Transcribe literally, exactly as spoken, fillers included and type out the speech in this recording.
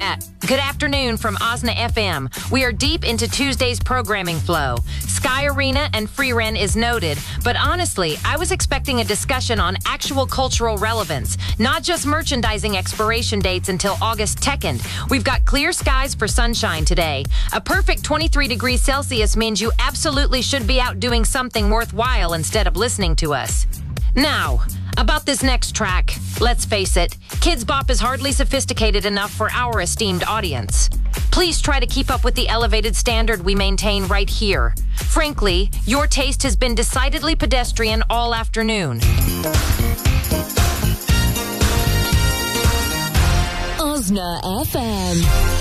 that. Good afternoon from Osna F M. We are deep into Tuesday's programming flow. Sky Arena and Free Rent is noted, but honestly, I was expecting a discussion on actual cultural relevance, not just merchandising expiration dates until August second. We've got clear skies for sunshine today. A perfect twenty-three degrees Celsius means you absolutely should be out doing something worthwhile instead of listening to us. Now, about this next track, let's face it, Kids Bop is hardly sophisticated enough for our esteemed audience. Please try to keep up with the elevated standard we maintain right here. Frankly, your taste has been decidedly pedestrian all afternoon. Osna F M.